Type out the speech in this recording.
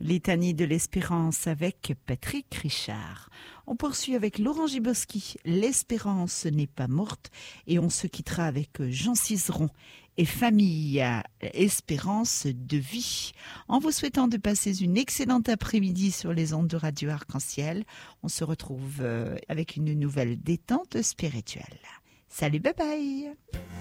Litanie de l'espérance avec Patrick Richard. On poursuit avec Laurent Giboski. L'espérance n'est pas morte et on se quittera avec Jean Cizeron et Famille Espérance de vie. En vous souhaitant de passer une excellente après-midi sur les ondes de Radio Arc-en-Ciel, on se retrouve avec une nouvelle détente spirituelle. Salut, bye bye!